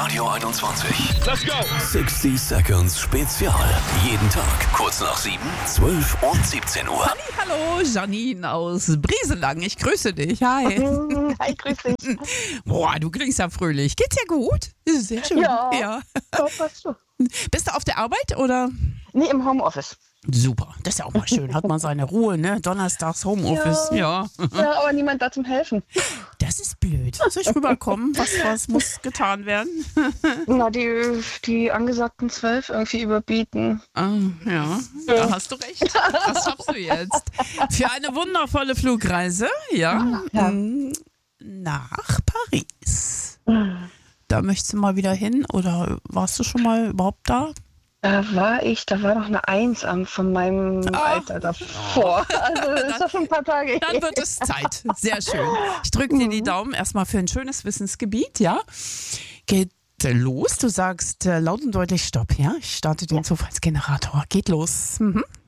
Radio 21. Let's go! 60 Seconds Spezial. Jeden Tag kurz nach 7, 12 und 17 Uhr. Hallo, Janine aus Brieselang. Ich grüße dich. Hi. Hi, grüß dich. Boah, du klingst ja fröhlich. Geht's dir gut? Sehr schön. Ja. Doch, passt schon. Bist du auf der Arbeit oder? Nee, im Homeoffice. Super, das ist ja auch mal schön. Hat man seine Ruhe, ne? Donnerstags Homeoffice. Ja. Ja, aber niemand da zum Helfen. Das ist blöd. Soll ich rüberkommen? Was muss getan werden? Na, die angesagten 12 irgendwie überbieten. Ja, da hast du recht. Was schaffst du jetzt? Für eine wundervolle Flugreise, ja. Nach Paris. Da möchtest du mal wieder hin oder warst du schon mal überhaupt da? Da war noch eine 1 von meinem Alter davor. Also das ist doch schon ein paar Tage. Dann wird es Zeit. Sehr schön. Ich drücke dir die Daumen erstmal für ein schönes Wissensgebiet, ja? Geht los. Du sagst laut und deutlich Stopp, ja? Ich starte den Zufallsgenerator. Geht los.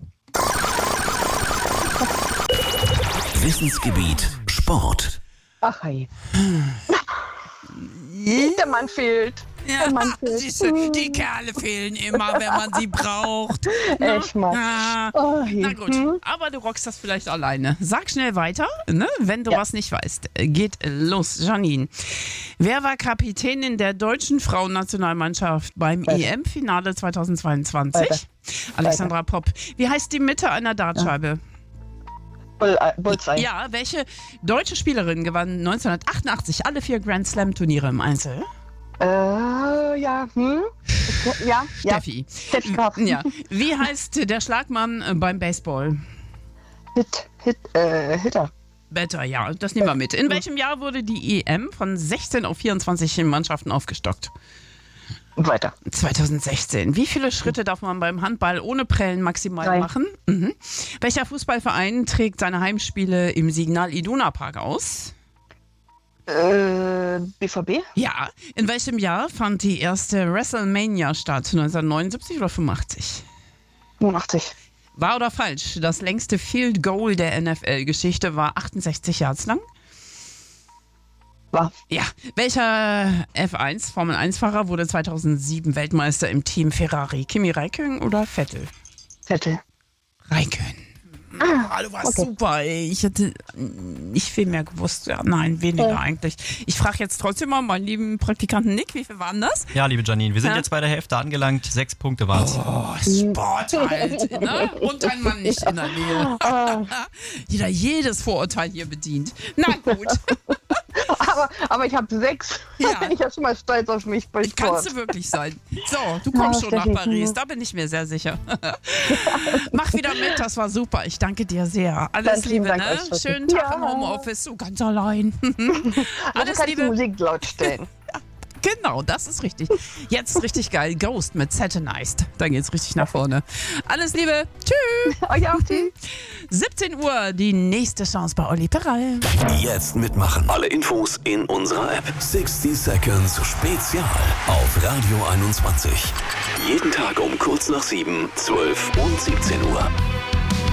Wissensgebiet Sport. Ach, hey. Der Mann fehlt. Ja, siehst du, die Kerle fehlen immer, wenn man sie braucht. Echt mal. Na gut, aber du rockst das vielleicht alleine. Sag schnell weiter, ne, wenn du was nicht weißt. Geht los, Janine. Wer war Kapitänin der deutschen Frauennationalmannschaft beim EM-Finale 2022? Alexandra Popp. Wie heißt die Mitte einer Dartscheibe? Bullseye. Ja, welche deutsche Spielerin gewann 1988 alle 4 Grand Slam-Turniere im Einzel? Ja. Steffi. Steffi Graf. Ja. Wie heißt der Schlagmann beim Baseball? Hitter. Better, ja, das nehmen wir mit. In welchem Jahr wurde die EM von 16 auf 24 Mannschaften aufgestockt? Weiter. 2016. Wie viele Schritte darf man beim Handball ohne Prellen maximal 3. machen? Welcher Fußballverein trägt seine Heimspiele im Signal Iduna Park aus? BVB? Ja. In welchem Jahr fand die erste WrestleMania statt? 1979 oder 85? 85. Wahr oder falsch? Das längste Field Goal der NFL-Geschichte war 68 Yards lang. Wahr. Ja. Welcher F1 Formel-1-Fahrer wurde 2007 Weltmeister im Team Ferrari? Kimi Räikkönen oder Vettel? Vettel. Räikkönen. Du warst super, ey. Ich hätte nicht viel mehr gewusst. Ja, nein, weniger eigentlich. Ich frage jetzt trotzdem mal meinen lieben Praktikanten Nick, wie viel waren das? Ja, liebe Janine, wir sind jetzt bei der Hälfte angelangt. 6 Punkte waren es. Oh, Sport halt, ne? Und ein Mann nicht in der Nähe. Jedes Vorurteil hier bedient. Na gut. Aber ich habe 6. Ja. Ich habe schon mal stolz auf mich bei Sport. Kannst du wirklich sein. So, du kommst schon nach Paris, da bin ich mir sehr sicher. Mach wieder mit, das war super. Ich danke dir sehr. Alles Ganz lieben Liebe, Dank ne? euch. Schönen Tag im Homeoffice, so ganz allein. Alles Kannst Liebe. die Musik laut stellen. Genau, das ist richtig. Jetzt richtig geil. Ghost mit Satanized. Da geht's richtig nach vorne. Alles Liebe. Tschüss. Euch auch, tschüss. 17 Uhr, die nächste Chance bei Olli Peral. Jetzt mitmachen. Alle Infos in unserer App. 60 Seconds Spezial auf Radio 21. Jeden Tag um kurz nach 7, 12 und 17 Uhr.